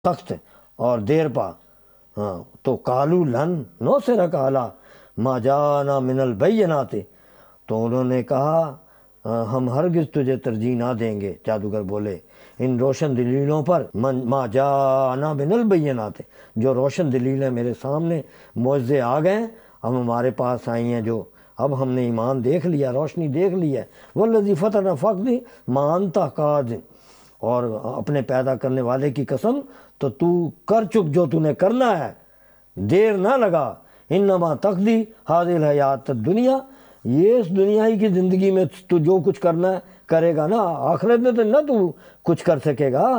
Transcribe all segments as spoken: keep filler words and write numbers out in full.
سخت اور دیر پا. ہاں تو کالو لن نو سے رکالا ما جانا من البینات، تو انہوں نے کہا ہم ہرگز تجھے ترجیح نہ دیں گے. جادوگر بولے ان روشن دلیلوں پر، ما جانا من البینات، جو روشن دلیل ہیں میرے سامنے، معجزے آ گئے اب ہمارے پاس آئی ہیں، جو اب ہم نے ایمان دیکھ لیا، روشنی دیکھ لی ہے. والذی فطر فقدی ما انت قاد، اور اپنے پیدا کرنے والے کی قسم تو تو کر چک جو تو نے کرنا ہے، دیر نہ لگا. انما تقضی هذه الحیات الدنیا، یہ اس دنیا ہی کی زندگی میں تو جو کچھ کرنا ہے کرے گا نا، آخرت میں تو نہ تو کچھ کر سکے گا.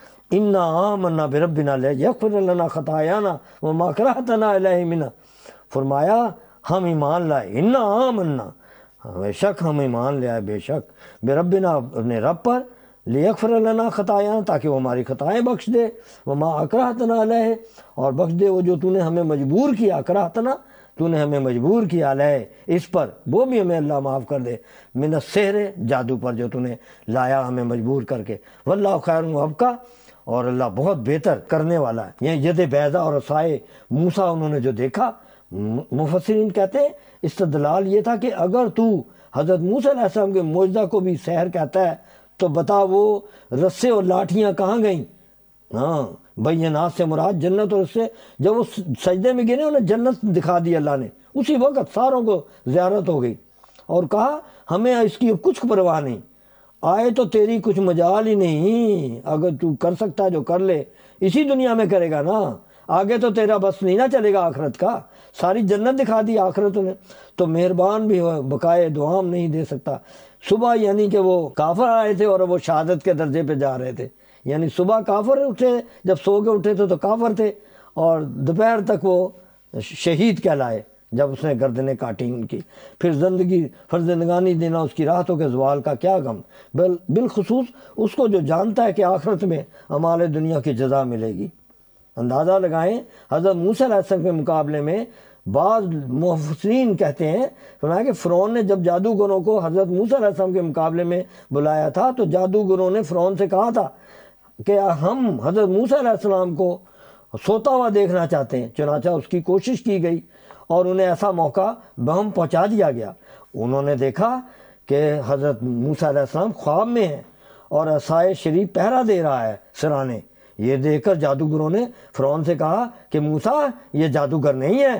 انا آمنا بربنا لیغفر لنا خطایانا وما کرہتنا الیہ منہ، فرمایا ہم ایمان لائے، انا آمنا، بے شک ہم ایمان لے آئے، بے شک بربنا، اپنے رب پر، لیغفر لنا خطایا، تاکہ وہ ہماری خطائیں بخش دے، وما اکرہتنا علیہ، اور بخش دے وہ جو تو نے ہمیں مجبور کیا، اکرہتنا تو نے ہمیں مجبور کیا، علیہ اس پر، وہ بھی ہمیں اللہ معاف کر دے، من السحر جادو پر جو تو نے لایا ہمیں مجبور کر کے. واللہ خیر وابقیٰ، اور اللہ بہت بہتر کرنے والا ہے. یہ ید بیضا اور عصائے موسیٰ انہوں نے جو دیکھا، مفسرین کہتے ہیں استدلال یہ تھا کہ اگر تو حضرت موسیٰ علیہ السلام کے معجزہ کو بھی سحر کہتا ہے تو بتا وہ رسے اور لاٹھیاں کہاں گئیں؟ ہاں بینات سے مراد جنت اور رسے. جب وہ سجدے میں گرے انہیں جنت دکھا دی اللہ نے، اسی وقت ساروں کو زیارت ہو گئی، اور کہا ہمیں اس کی کچھ پرواہ نہیں، آئے تو تیری کچھ مجال ہی نہیں، اگر تو کر سکتا جو کر لے، اسی دنیا میں کرے گا نا، آگے تو تیرا بس نہیں نہ چلے گا آخرت کا. ساری جنت دکھا دی آخرت نے، تو مہربان بھی ہو، بقائے دعام نہیں دے سکتا. صبح یعنی کہ وہ کافر آئے تھے اور وہ شہادت کے درجے پہ جا رہے تھے، یعنی صبح کافر اٹھے، جب سو کے اٹھے تھے تو کافر تھے، اور دوپہر تک وہ شہید کہلائے جب اس نے گردنیں کاٹی ان کی. پھر زندگی فرزندگانی دینا اس کی راحتوں کے زوال کا کیا غم، بل بالخصوص اس کو جو جانتا ہے کہ آخرت میں اعمال دنیا کی جزا ملے گی. اندازہ لگائیں حضرت موسیٰ علیہ السلام کے مقابلے میں بعض مفسرین کہتے ہیں فرمایا کہ فرعون نے جب جادوگروں کو حضرت موسیٰ علیہ السلام کے مقابلے میں بلایا تھا تو جادوگروں نے فرعون سے کہا تھا کہ ہم حضرت موسیٰ علیہ السلام کو سوتا ہوا دیکھنا چاہتے ہیں. چنانچہ اس کی کوشش کی گئی اور انہیں ایسا موقع بہم پہنچا دیا گیا. انہوں نے دیکھا کہ حضرت موسیٰ علیہ السلام خواب میں ہیں اور عصائے شریف پہرا دے رہا ہے سرانے. یہ دیکھ کر جادوگروں نے فرعون سے کہا کہ موسیٰ یہ جادوگر نہیں ہے،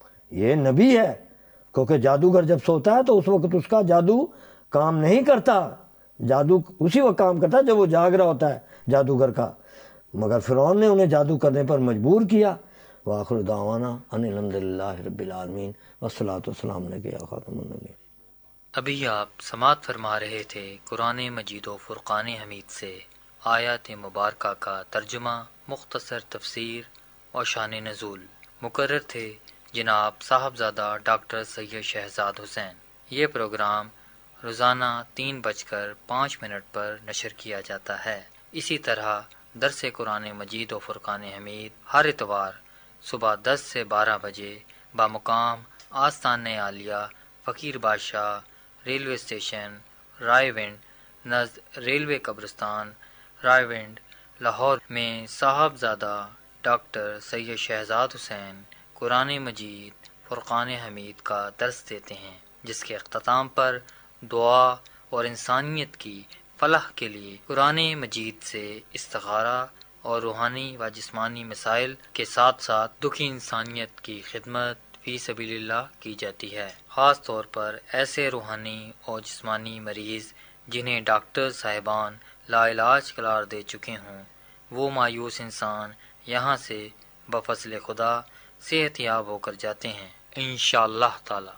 یہ نبی ہے، کیونکہ جادوگر جب سوتا ہے تو اس وقت اس کا جادو کام نہیں کرتا، جادو اسی وقت کام کرتا ہے جب وہ جاگ رہا ہوتا ہے جادوگر کا. مگر فرعون نے انہیں جادو کرنے پر مجبور کیا. وآخر دعوانا ان الحمد للہ رب العالمین والصلاۃ والسلام علیک یا خاتم النبیین. ابھی آپ سماعت فرما رہے تھے قرآن مجید و فرقان حمید سے آیات مبارکہ کا ترجمہ، مختصر تفسیر اور شان نزول. مقرر تھے جناب صاحبزادہ ڈاکٹر سید شہزاد حسین. یہ پروگرام روزانہ تین بج کر پانچ منٹ پر نشر کیا جاتا ہے. اسی طرح درس قرآن مجید و فرقان حمید ہر اتوار صبح دس سے بارہ بجے بامقام آستان عالیہ فقیر بادشاہ ریلوے اسٹیشن رائے ونڈ نزد ریلوے قبرستان رائے ونڈ لاہور میں صاحبزادہ ڈاکٹر سید شہزاد حسین قرآن مجید فرقان حمید کا درس دیتے ہیں، جس کے اختتام پر دعا اور انسانیت کی فلاح کے لیے قرآن مجید سے استخارہ اور روحانی و جسمانی مسائل کے ساتھ ساتھ دکھی انسانیت کی خدمت فی سبیل اللہ کی جاتی ہے. خاص طور پر ایسے روحانی اور جسمانی مریض جنہیں ڈاکٹر صاحبان لا علاج قرار دے چکے ہوں، وہ مایوس انسان یہاں سے بفضل خدا صحت یاب ہو کر جاتے ہیں انشاءاللہ تعالی.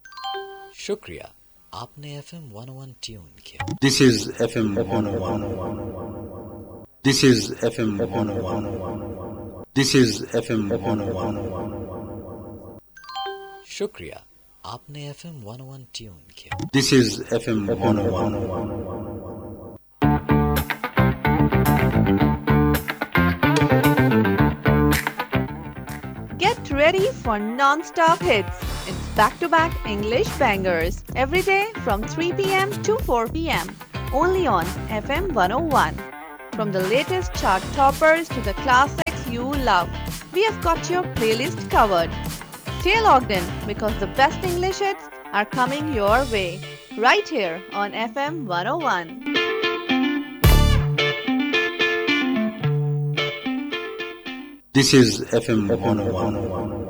شکریہ، آپ نے F M one one tune کیا. This is F M one one. This is F M one one. This is F M one one. شکریہ، آپ نے F M one one tune کیا. This is F M one one. Get ready for non-stop hits. It's back-to-back English bangers every day from three p.m. to four p.m. only on F M one oh one. From the latest chart toppers to the classics you love, we have got your playlist covered. Stay logged in because the best English hits are coming your way right here on F M one oh one. This is F M one oh one.